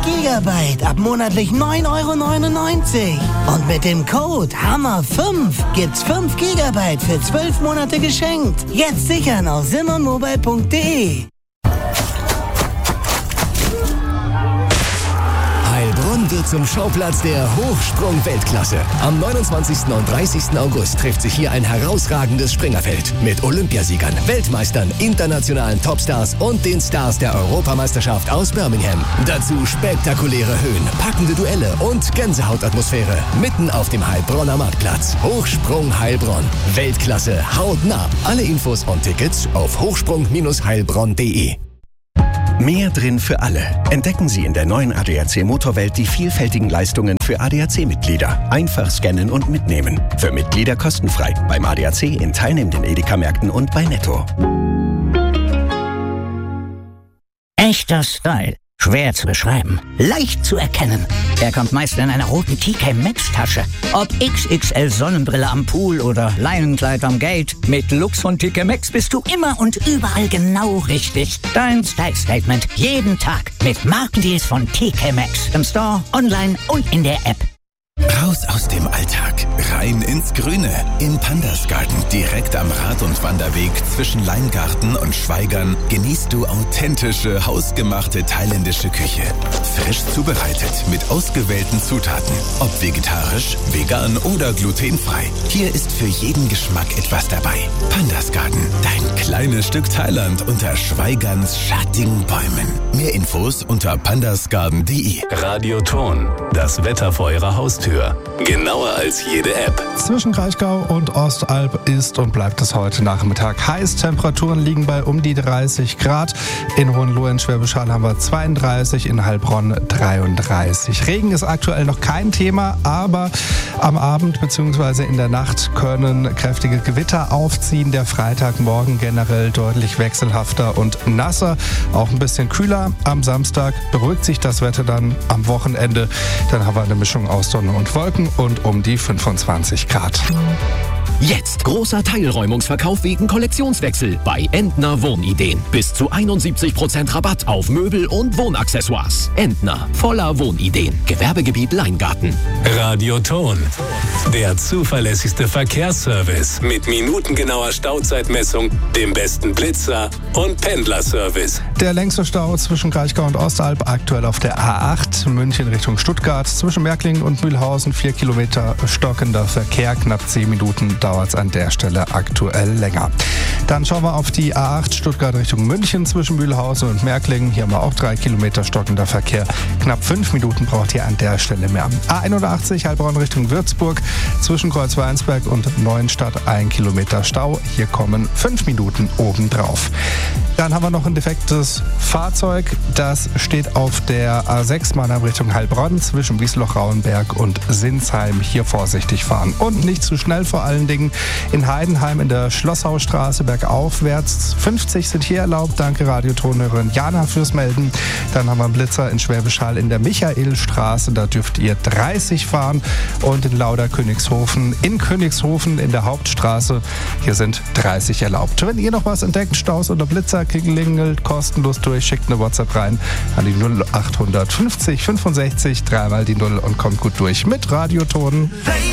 Gigabyte ab monatlich 9,99 €. Und mit dem Code HAMMER5 gibt's 5 Gigabyte für 12 Monate geschenkt. Jetzt sichern auf simonmobile.de. Heilbronn wird zum Schauplatz der Hochsprung-Weltklasse. Am 29. und 30. August trifft sich hier ein herausragendes Springerfeld mit Olympiasiegern, Weltmeistern, internationalen Topstars und den Stars der Europameisterschaft aus Birmingham. Dazu spektakuläre Höhen, packende Duelle und Gänsehautatmosphäre mitten auf dem Heilbronner Marktplatz. Hochsprung Heilbronn. Weltklasse hautnah. Alle Infos und Tickets auf hochsprung-heilbronn.de. Mehr drin für alle. Entdecken Sie in der neuen ADAC Motorwelt die vielfältigen Leistungen für ADAC-Mitglieder. Einfach scannen und mitnehmen. Für Mitglieder kostenfrei. Beim ADAC in teilnehmenden Edeka-Märkten und bei Netto. Echter Style. Schwer zu beschreiben. Leicht zu erkennen. Er kommt meist in einer roten TK Maxx Tasche. Ob XXL Sonnenbrille am Pool oder Leinenkleid am Gate. Mit Lux von TK Maxx bist du immer und überall genau richtig. Dein Style Statement jeden Tag mit Markendeals von TK Maxx. Im Store, online und in der App. Raus aus dem Alltag, rein ins Grüne. In Pandas Garten, direkt am Rad- und Wanderweg zwischen Leingarten und Schweigern, genießt du authentische, hausgemachte thailändische Küche. Frisch zubereitet, mit ausgewählten Zutaten. Ob vegetarisch, vegan oder glutenfrei. Hier ist für jeden Geschmack etwas dabei. Pandas Garten, dein kleines Stück Thailand unter Schweigerns schattigen Bäumen. Mehr Infos unter pandasgarden.de. Radioton, das Wetter vor Ihrer Haustür. Genauer als jede App. Zwischen Kraichgau und Ostalb ist und bleibt es heute Nachmittag heiß. Temperaturen liegen bei um die 30 Grad. In Hohenlohe in Schwäbisch Hall haben wir 32, in Heilbronn 33. Regen ist aktuell noch kein Thema, aber am Abend bzw. in der Nacht können kräftige Gewitter aufziehen. Der Freitagmorgen generell deutlich wechselhafter und nasser, auch ein bisschen kühler. Am Samstag beruhigt sich das Wetter dann am Wochenende. Dann haben wir eine Mischung aus Sonne und Wolken und um die 25 Grad. Jetzt großer Teilräumungsverkauf wegen Kollektionswechsel bei Entner Wohnideen. Bis zu 71% Rabatt auf Möbel und Wohnaccessoires. Entner, voller Wohnideen. Gewerbegebiet Leingarten. Radioton, der zuverlässigste Verkehrsservice mit minutengenauer Stauzeitmessung, dem besten Blitzer und Pendlerservice. Der längste Stau zwischen Kraichgau und Ostalb aktuell auf der A8 München Richtung Stuttgart. Zwischen Märklingen und Mühlhausen 4 Kilometer stockender Verkehr. Knapp 10 Minuten dauert es an der Stelle aktuell länger. Dann schauen wir auf die A8 Stuttgart Richtung München zwischen Mühlhausen und Märklingen. Hier haben wir auch 3 Kilometer stockender Verkehr. Knapp 5 Minuten braucht ihr an der Stelle mehr. A81 Heilbronn Richtung Würzburg zwischen Kreuzweinsberg und Neuenstadt 1 Kilometer Stau. Hier kommen 5 Minuten obendrauf. Dann haben wir noch ein defektes Fahrzeug. Das steht auf der A6 Mannheim Richtung Heilbronn zwischen Wiesloch-Rauenberg und Sinsheim. Hier vorsichtig fahren. Und nicht zu schnell vor allen Dingen. In Heidenheim in der Schlosshausstraße bergaufwärts. 50 sind hier erlaubt. Danke Radiotonhörerin Jana fürs Melden. Dann haben wir einen Blitzer in Schwäbisch Hall in der Michaelstraße. Da dürft ihr 30 fahren. Und in Lauder-Königshofen in Königshofen in der Hauptstraße. Hier sind 30 erlaubt. Wenn ihr noch was entdeckt, Staus oder Blitzer, klingelt kostenlos durch, schickt eine WhatsApp rein an die 0800 50 65 3 mal die 0 und kommt gut durch mit Radioton.